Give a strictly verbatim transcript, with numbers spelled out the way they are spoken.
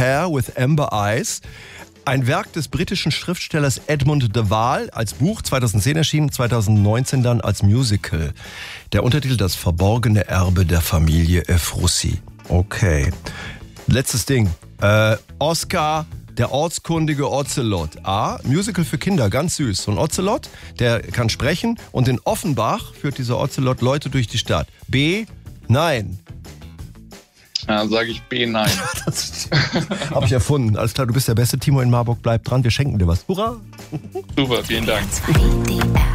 Hair with Amber Eyes. Ein Werk des britischen Schriftstellers Edmund de Waal, als Buch zweitausendzehn erschienen, zweitausendneunzehn dann als Musical. Der Untertitel: Das verborgene Erbe der Familie Ephrussi. Okay. Letztes Ding. Äh, Oscar, der ortskundige Ocelot. A, Musical für Kinder, ganz süß. So ein Ocelot, der kann sprechen, und in Offenbach führt dieser Ocelot Leute durch die Stadt. B, nein. Ja, sage ich B, nein. Das habe ich erfunden. Alles klar, du bist der beste. Timo in Marburg, bleib dran, wir schenken dir was. Hurra! Super, vielen Dank.